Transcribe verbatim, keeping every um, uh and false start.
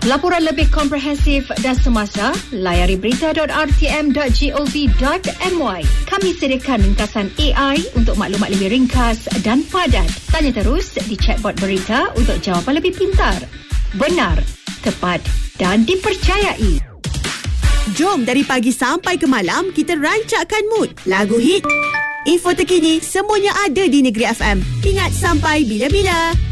Laporan lebih komprehensif dan semasa, layari berita dot r t m dot gov dot m y. Kami sediakan ringkasan A I untuk maklumat lebih ringkas dan padat. Tanya terus di chatbot berita untuk jawapan lebih pintar, benar, tepat dan dipercayai. Jom dari pagi sampai ke malam kita rancakkan mood. Lagu hit, info terkini, semuanya ada di Negeri F M. Ingat sampai bila-bila.